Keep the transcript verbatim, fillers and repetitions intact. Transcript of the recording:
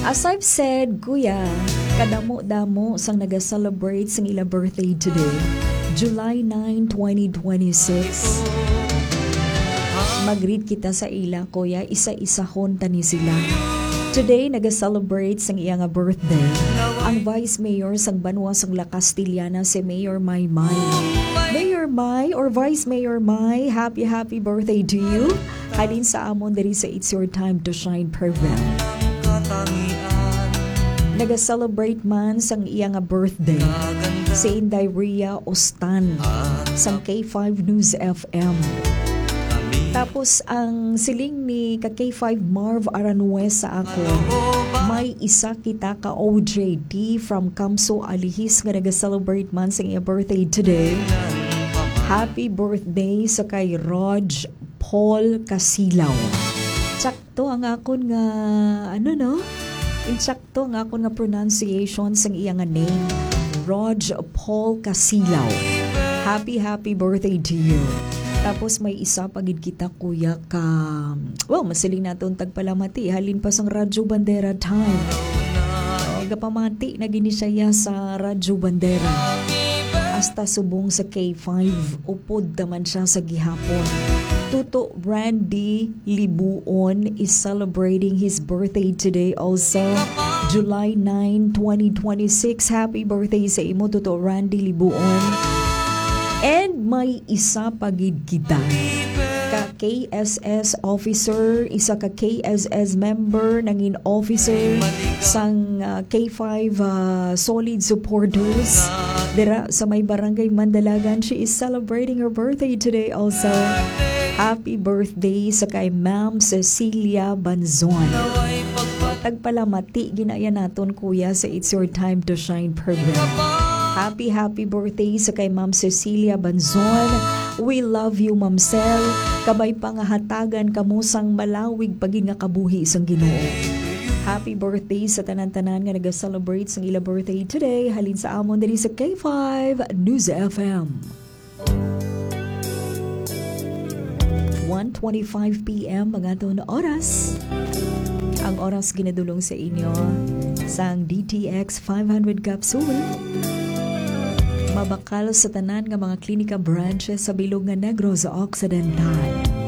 As I've said, kuya, kadamo-damo sang naga-celebrate sang ila birthday today, July ninth, twenty twenty-six. Mag-greet kita sa ila, kuya, isa-isahon tani sila. Today, naga-celebrate sang iya nga birthday ang Vice Mayor sang Banwa sang La Castillana, si Mayor Maymay. Mayor May or Vice Mayor May, happy happy birthday to you. Halin sa amon diri sa It's Your Time to Shine program. Naga-celebrate man sang iya nga birthday si Inday Rhea Ostan sang K five News F M. Tapos ang siling ni ka K five Marv Aranuez sa ako, may isa kita ka O J T from Kamso Alihis nga naga-celebrate man sa iya birthday today. Happy birthday sa kay Rog Paul Casilaw. Tsakto ang akon nga ano no? Insakto ang akon nga pronunciation sang iya nga name, Rog Paul Casilaw. Happy happy birthday to you. Tapos may isa pagid kita kuya ka, well, masiling naton tagpalamati, halin pa sang Radyo Bandera time. O, gapamati na gini siya sa Radyo Bandera. Hasta subong sa K five, upod naman siya sa gihapon. Tuto Randy Libuon is celebrating his birthday today also, July ninth, twenty twenty-six. Happy birthday sa imo, Tuto Randy Libuon. And may isa pagid kita ka K S S officer, isa ka K S S member nangin officer sang uh, K five uh, solid supporters dira sa may barangay Mandalagan. She is celebrating her birthday today also. Happy birthday sa kay Ma'am Cecilia Banzon. Tagpalamati ginaya naton kuya sa It's Your Time to Shine program. Happy, happy birthday sa kay Ma'am Cecilia Banzon. We love you, Ma'am Cel. Kabay pangahatagan kamusang malawig paging nga kabuhi sang Ginoo. Happy birthday sa tanan-tanan nga naga-celebrate sang ila birthday today. Halin sa amon diri sa K five News F M. one twenty-five p.m. mga aton oras. Ang oras ginadulong sa inyo sang D T X five hundred capsule. Mabakal sa tanan nga mga klinika branches sa bilog nga Negros Occidental.